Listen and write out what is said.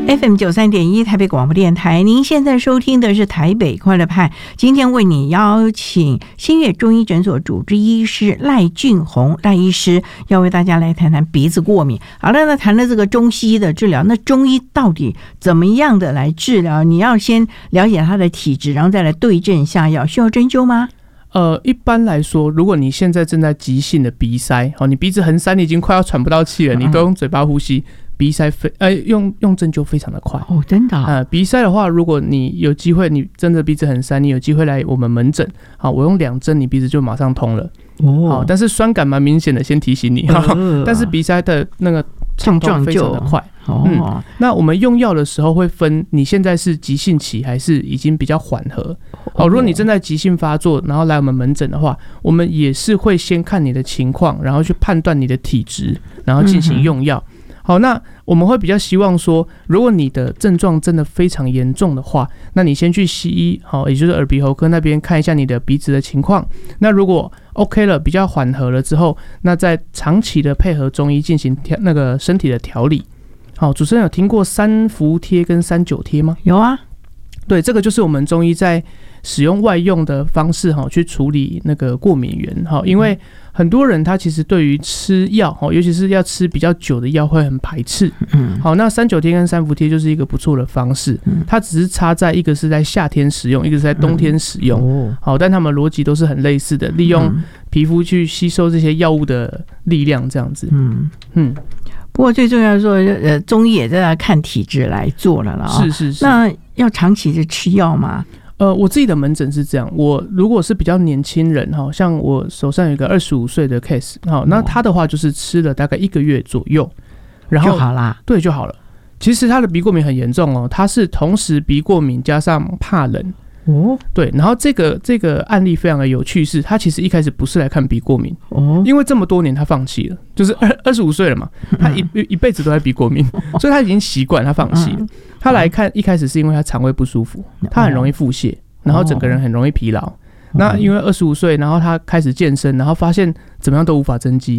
FM93.1 台北广播电台，您现在收听的是台北快乐派。今天为你邀请新月中医诊所主治医师赖俊宏赖医师，要为大家来谈谈鼻子过敏。好了，那谈了这个中西医的治疗，那中医到底怎么样的来治疗？你要先了解他的体质，然后再来对症下药，需要针灸吗？ 一般来说，如果你现在正在急性的鼻塞，你鼻子很塞，你已经快要喘不到气了，你都用嘴巴呼吸。鼻塞用针灸非常的快哦，真的鼻塞的话，如果你有机会，你真的鼻子很塞，你有机会来我们门诊，好，我用2针，你鼻子就马上通了哦。但是酸感蛮明显的，先提醒你。但是鼻塞的那个畅通非常的快哦。那我们用药的时候会分，你现在是急性期还是已经比较缓和？哦，如果你正在急性发作，然后来我们门诊的话，我们也是会先看你的情况，然后去判断你的体质，然后进行用药。好，那我们会比较希望说，如果你的症状真的非常严重的话，那你先去西医，好，也就是耳鼻喉科那边看一下你的鼻子的情况。那如果 OK 了，比较缓和了之后，那再长期的配合中医进行那个身体的调理。好，主持人有听过3伏贴跟3灸贴吗？有啊。对，这个就是我们中医在使用外用的方式去处理那个过敏源。因为很多人他其实对于吃药，尤其是要吃比较久的药会很排斥。好，那3灸贴跟3伏贴就是一个不错的方式，它只是差在一个是在夏天使用，一个是在冬天使用。好，但他们逻辑都是很类似的，利用皮肤去吸收这些药物的力量，这样子。 不过最重要的说，中医也在看体质来做了啦。是。那要长期的吃药吗？ 我自己的门诊是这样，我如果是比较年轻人，像我手上有一个25岁的 case， 那他的话就是吃了大概1个月左右，然后就好啦。 对，就好了。其实他的鼻过敏很严重哦，他是同时鼻过敏加上怕冷。对，然后这个案例非常的有趣，是他其实一开始不是来看鼻过敏，因为这么多年他放弃了，就是25岁了嘛，他一辈子都在鼻过敏，所以他已经习惯，他放弃了。他来看一开始是因为他肠胃不舒服，他很容易腹泻，然后整个人很容易疲劳。那因为25岁，然后他开始健身，然后发现怎么样都无法增肌，